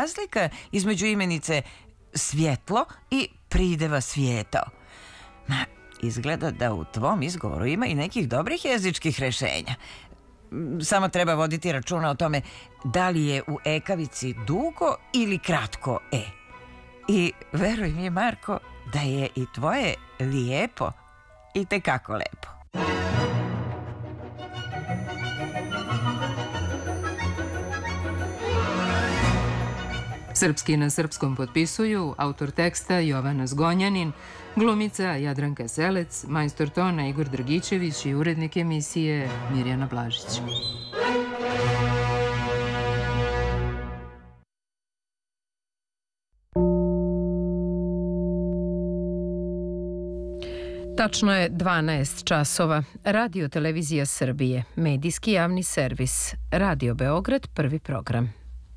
razlika između imenice svjetlo i prideva svijeto? Ma, izgleda da u tvom izgovoru ima i nekih dobrih jezičkih rešenja. Samo treba voditi računa o tome da li je u ekavici dugo ili kratko e. I veruj mi, Marko, da je i tvoje lijepo i tekako lepo. Srpski na srpskom potpisuju autor teksta Jovana Zgonjanin, glumica Jadranka Selec, majstor tona Igor Dragičević i urednik emisije Mirjana Blažić. Tačno je 12 časova. Radio Televizija Srbije, medijski javni servis, Radio Beograd, prvi program.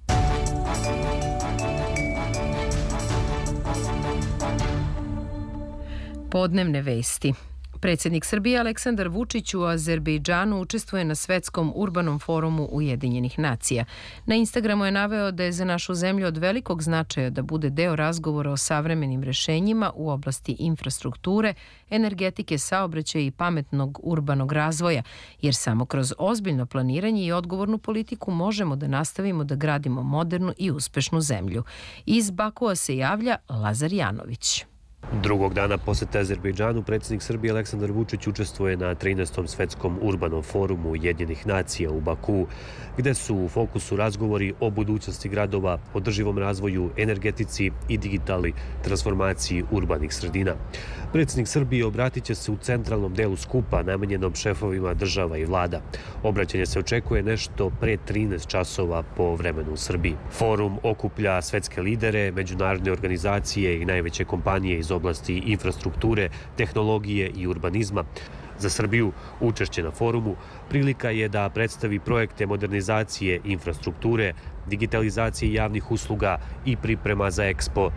Podnevne vesti. Predsjednik Srbije Aleksandar Vučić u Azerbejdžanu učestvuje na Svetskom urbanom forumu Ujedinjenih nacija. Na Instagramu je naveo da je za našu zemlju od velikog značaja da bude deo razgovora o savremenim rešenjima u oblasti infrastrukture, energetike, saobraćaja i pametnog urbanog razvoja, jer samo kroz ozbiljno planiranje i odgovornu politiku možemo da nastavimo da gradimo modernu i uspešnu zemlju. Iz Bakua se javlja Lazar Janović. Drugog dana posete Azerbejdžanu predsjednik Srbije Aleksandar Vučić učestvuje na 13. svetskom urbanom forumu Ujedinjenih nacija u Bakuu, gde su u fokusu razgovori o budućnosti gradova, održivom razvoju, energetici i digitalnoj transformaciji urbanih sredina. Predsjednik Srbije obratit će se u centralnom delu skupa namenjenom šefovima država i vlada. Obraćanje se očekuje nešto pre 13 časova po vremenu u Srbiji. Forum okuplja svetske lidere, međunarodne organizacije i najveće kompanije iz oblasti infrastrukture, tehnologije i urbanizma. Za Srbiju učešće na forumu prilika je da predstavi projekte modernizacije infrastrukture, digitalizacije javnih usluga i priprema za Expo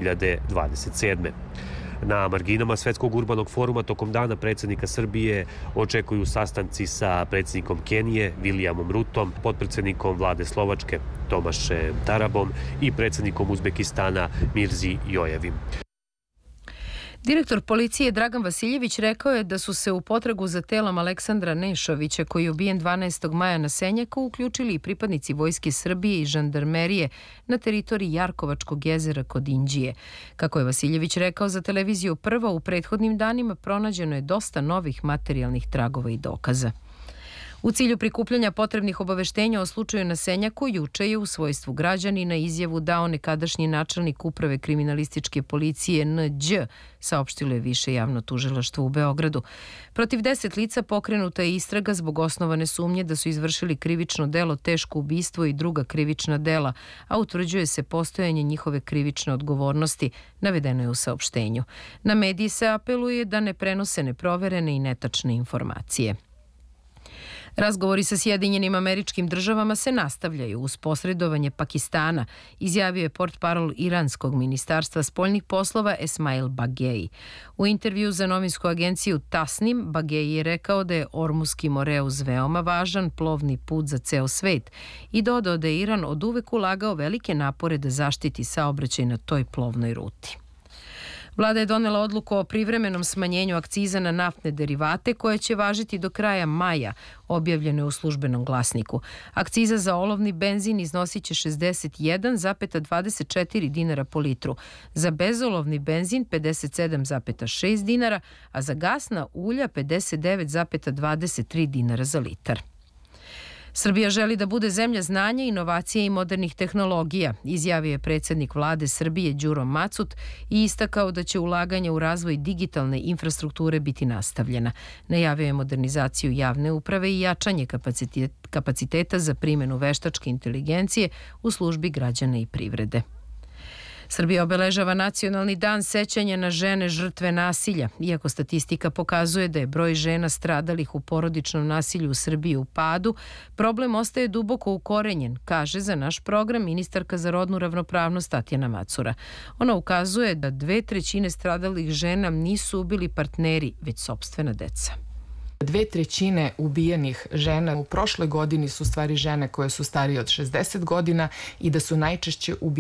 2027. Na marginama Svetskog urbanog foruma tokom dana predsjednika Srbije očekuju sastanci sa predsjednikom Kenije, Vilijamom Rutom, potpredsjednikom vlade Slovačke, Tomašem Tarabom i predsjednikom Uzbekistana Mirzi Jojevim. Direktor policije Dragan Vasiljević rekao je da su se u potragu za telom Aleksandra Nešovića, koji je ubijen 12. maja na Senjaku, uključili i pripadnici Vojske Srbije i žandarmerije na teritoriji Jarkovačkog jezera kod Inđije. Kako je Vasiljević rekao za televiziju Prva, u prethodnim danima pronađeno je dosta novih materijalnih tragova i dokaza. U cilju prikupljanja potrebnih obaveštenja o slučaju na Senjaku, juče je u svojstvu građanina izjavu dao nekadašnji načelnik uprave kriminalističke policije NĐ, saopštilo je Više javno tužilaštvo u Beogradu. Protiv 10 lica pokrenuta je istraga zbog osnovane sumnje da su izvršili krivično delo, teško ubistvo i druga krivična dela, a utvrđuje se postojanje njihove krivične odgovornosti, navedeno je u saopštenju. Na mediji se apeluje da ne prenose neproverene i netačne informacije. Razgovori sa Sjedinjenim Američkim Državama se nastavljaju uz posredovanje Pakistana, izjavio je portparol iranskog ministarstva spoljnih poslova Esmail Bagei. U intervju za novinsku agenciju Tasnim, Bagei je rekao da je Ormuski moreus veoma važan plovni put za ceo svet i dodao da je Iran oduvek ulagao velike napore da zaštiti saobraćaj na toj plovnoj ruti. Vlada je donela odluku o privremenom smanjenju akciza na naftne derivate koje će važiti do kraja maja, objavljeno je u Službenom glasniku. Akciza za olovni benzin iznosit će 61,24 dinara po litru, za bezolovni benzin 57,6 dinara, a za gasna ulja 59,23 dinara za litar. Srbija želi da bude zemlja znanja, inovacije i modernih tehnologija, izjavio je predsjednik vlade Srbije Đuro Macut i istakao da će ulaganje u razvoj digitalne infrastrukture biti nastavljena. Najavio je modernizaciju javne uprave i jačanje kapaciteta za primjenu veštačke inteligencije u službi građana i privrede. Srbija obeležava Nacionalni dan sećanja na žene žrtve nasilja. Iako statistika pokazuje da je broj žena stradalih u porodičnom nasilju u Srbiji u padu, problem ostaje duboko ukorenjen, kaže za naš program ministarka za rodnu ravnopravnost Tatjana Macura. Ona ukazuje da 2/3 stradalih žena nisu ubili partneri, već sopstvena deca. 2/3 ubijenih žena u prošloj godini su stvari žene koje su starije od 60 godina i da su najčešće ubijene